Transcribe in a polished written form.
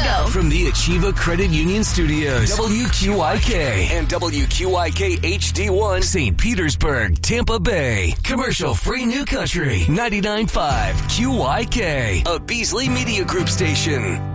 go. From the Achieva Credit Union Studios, WQIK and WQIK HD1, St. Petersburg, Tampa Bay. Commercial-free New Country, 99.5 QYK, a Beasley Media Group station.